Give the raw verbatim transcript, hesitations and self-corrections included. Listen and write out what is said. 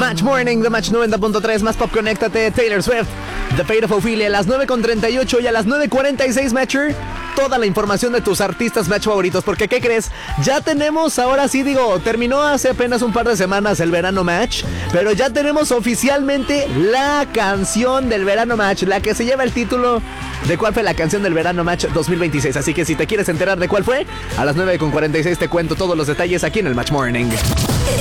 Match Morning de Match noventa punto tres, más pop, conéctate. Taylor Swift, The Fate of Ophelia, a las nueve con treinta y ocho y a las nueve cuarenta y seis, Matcher, toda la información de tus artistas Match favoritos. Porque, ¿qué crees? Ya tenemos, ahora sí digo, terminó hace apenas un par de semanas el verano Match, pero ya tenemos oficialmente la canción del verano Match, la que se lleva el título de cuál fue la canción del verano Match dos mil veintiséis. Así que si te quieres enterar de cuál fue, a las nueve con cuarenta y seis te cuento todos los detalles aquí en el Match Morning.